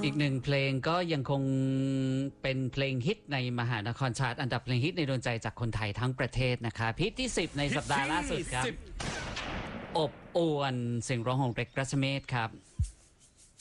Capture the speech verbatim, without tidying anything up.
อีกหนึ่งเพลงก็ยังคงเป็นเพลงฮิตในมหานครชาร์ตอันดับเพลงฮิตในดวงใจจากคนไทยทั้งประเทศนะคะฮิตที่สิบในสัปดาห์ล่าสุดครับอบอวนเสียงร้องของเร็กรัชเมธครับ